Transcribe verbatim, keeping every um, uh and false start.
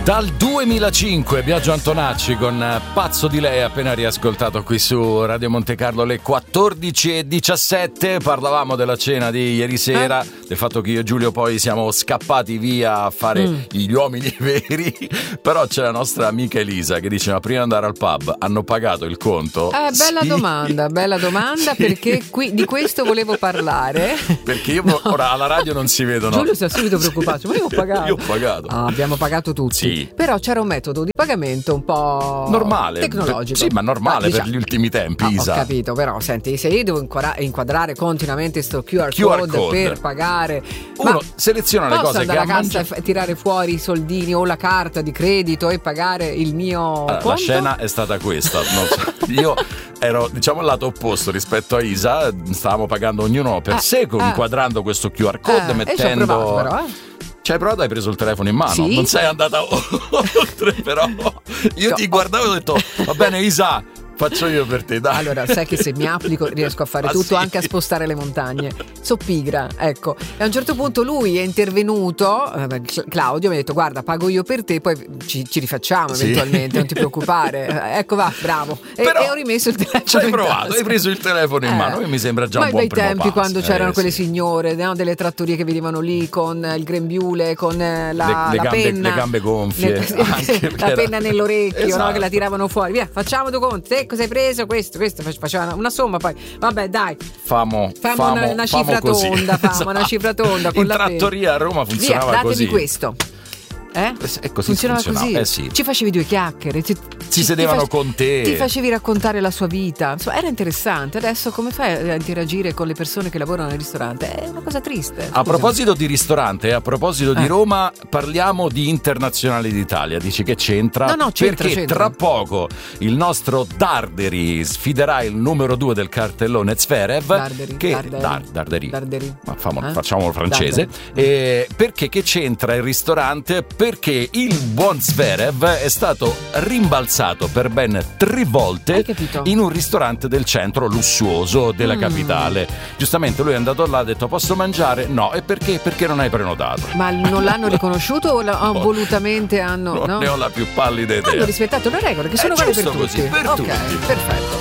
Dal duemilacinque Biagio Antonacci con Pazzo di lei, appena riascoltato qui su Radio Monte Carlo, le quattordici e diciassette. Parlavamo della cena di ieri sera, eh? del fatto che io e Giulio poi siamo scappati via a fare mm. gli uomini veri, però c'è la nostra amica Elisa che dice: ma prima di andare al pub hanno pagato il conto? Eh, bella sì. domanda, bella domanda, sì. Perché qui, di questo volevo parlare. Perché io no. ora alla radio non si vedono. Giulio si è subito preoccupato, ma io ho pagato. Io ho pagato. Ah, abbiamo pagato tutti. Sì. Però c'era un metodo di pagamento un po' normale, tecnologico. Sì, ma normale ah, diciamo. per gli ultimi tempi. Ah, Isa. Ho capito, però senti, se io devo inquadrare continuamente sto Q R, Q R code, code per pagare, uno ma seleziona le cose che andare ha alla cassa mangiato e tirare fuori i soldini o la carta di credito e pagare il mio allora, conto? La scena è stata questa. Non so, io ero diciamo al lato opposto rispetto a Isa, stavamo pagando ognuno per eh, sé, eh. inquadrando questo Q R code, eh, mettendo. E ci ho provato, però, eh. Ci hai provato, hai preso il telefono in mano, sì? Non sei andata oltre, però io no. ti guardavo e ho detto: va bene Isa, faccio io per te, dai. Allora, sai che se mi applico riesco a fare ah, tutto, sì? Anche a spostare le montagne. So pigra, ecco. E a un certo punto lui è intervenuto, eh, Claudio mi ha detto: guarda, pago io per te, poi ci, ci rifacciamo sì. eventualmente, non ti preoccupare. Ecco, va, bravo. E, Però e ho rimesso il telefono. Ci hai provato, hai preso il telefono in eh. mano, che mi sembra già ma un buon primo tempi passo. quando c'erano eh, quelle sì. signore, no? Delle trattorie che venivano lì con il grembiule, con la, le, la le gambe, penna, le gambe gonfie, nel, anche la penna nell'orecchio, esatto. no? Che la tiravano fuori. Via, facciamo due conti. Te cosa hai preso? Questo, questo faceva una somma, poi vabbè, dai. Famo, famo, famo una, una famo cifra così. tonda, famo esatto. una cifra tonda con in la trattoria a Roma funzionava Via, datemi così. questo. Eh? E così funzionava funzionava. così. Eh sì. Ci facevi due chiacchiere, ti, si ci, sedevano ti face, con te, ti facevi raccontare la sua vita. Insomma, era interessante. Adesso come fai a interagire con le persone che lavorano al ristorante? È una cosa triste. A proposito di ristorante, a proposito di eh. Roma, parliamo di Internazionale d'Italia. Dici che c'entra? No, no, c'entra, perché c'entra. tra poco il nostro Darderi sfiderà il numero due del cartellone Zverev. Darderi, che Darderi. Dar, Darderi. Darderi. Ma famo, eh? facciamolo francese. Eh, perché che c'entra il ristorante? Perché il buon Zverev è stato rimbalzato per ben tre volte in un ristorante del centro lussuoso della mm. capitale. Giustamente lui è andato là, ha detto: posso mangiare? No. E perché? Perché non hai prenotato. Ma non l'hanno riconosciuto o la, oh, volutamente hanno? Non no? ne ho la più pallida idea. Hanno rispettato le regole che sono è uguali per così, tutti. per ok, tutti. perfetto.